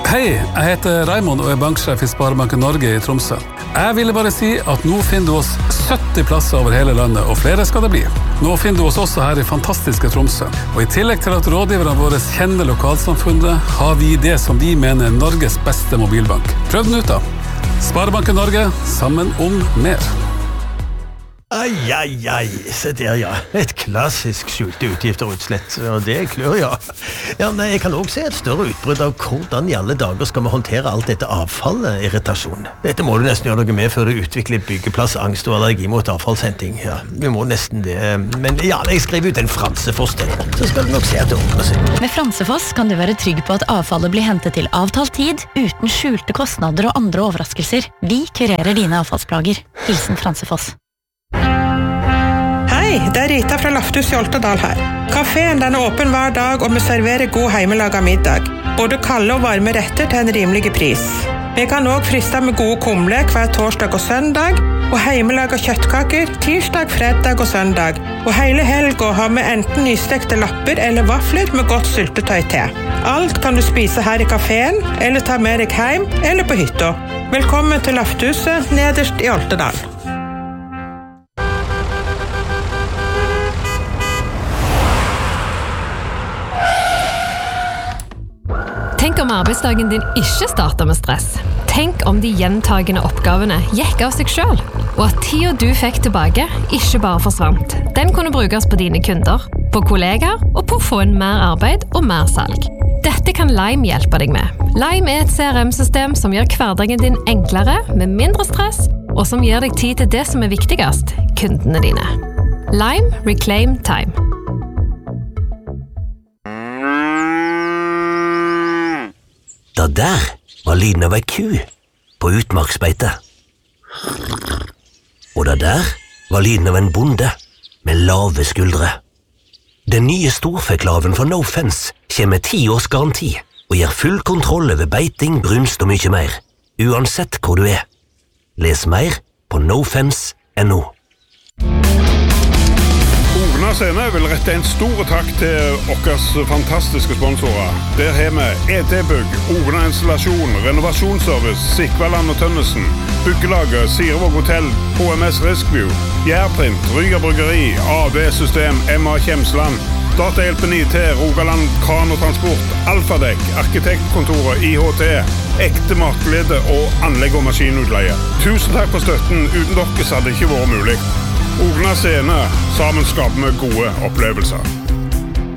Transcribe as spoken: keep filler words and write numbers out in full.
Hei, jeg heter Raimond og er banksjef i Sparebanken Norge i Tromsø. Jeg ville bare si at nå finner du oss sytti plasser over hele landet, og flere skal det bli. Nå finner du oss også her i fantastiske Tromsø. Og i tillegg til at rådgiverne våre kjenner lokalsamfunnet, har vi det som vi mener er Norges beste mobilbank. Prøv den ut da. Sparebanken Norge, sammen om mer. Ai, ai, ai, se der, ja. Et klassisk skjulte utgifter og utslett, og det klør, ja. Ja, men jeg kan også se et større utbrudd av hvordan i alle dager skal vi håndtere alt dette avfallet, irritasjon. Dette må du nesten gjøre noe med før du utvikler byggeplass, angst og allergi mot avfallshenting. Ja, vi må nesten det. Men ja, jeg skriver ut en Fransefoss til, så skal du nok se at det ordner seg. Med Fransefoss kan du være trygg på at avfallet blir hentet til avtalt tid, uten skjulte kostnader og andre overraskelser. Vi kurerer dine avfallsplager. Hilsen Fransefoss. Hei, det er Rita fra Laftus i Oltedal her. Kaféen den er åpen hver dag, og vi serverer god heimelaget middag. Både kalde og varme retter til en rimelig pris. Vi kan også friste med gode kumle hver torsdag og søndag, og heimelaget kjøttkaker tirsdag, fredag og søndag. Og hele helga har vi enten nystekte lapper eller vafler med godt syltetøy til. Alt kan du spise her i kaféen, eller ta med deg hjem, eller på hytta. Velkommen til Laftuset, nederst i Oltedal. Tenk om arbeidsdagen din ikke starter med stress. Tenk om de gjentagende oppgavene gikk av seg selv, og at tida du fikk tilbake ikke bare forsvant. Den kunne brukes på dine kunder, på kollegaer og på å få en mer arbeid og mer salg. Dette kan Lime hjelpe deg med. Lime er et C R M-system som gjør hverdagen din enklere, med mindre stress, og som gir deg tid til det som er viktigst, kundene dine. Lime Reclaim Time. Det der var lyden av ei ku på utmarksbeite. Og det der var lyden av en bonde med lave skuldre. Den nye storfeklaven fra No Fence kommer med ti års garanti og gir full kontroll over beiting, brunst og mye mer, uansett hvor du er. Les mer på nofence punktum no. Ogna Scene vil rette en stor takk til okkers fantastiske sponsorer. Der har vi E T-bygg, Ogna Installasjon, Renovasjonsservice, Sikvaland og Tønnesen, Byggelaget, Sirevåg Hotel, H M S Riskview, Gjærprint, Ryger Bryggeri, A D System, M A Kjemsland, Datahjelpen I T, Rogaland Kran og Transport, Alfadek, Arkitektkontoret I H T, Ekte Matglede og Anlegg og Maskinutleie. Tusen takk for støtten, uten dere hadde det ikke vært mulig. Ogna Scene, sammen skaper vi gode opplevelser.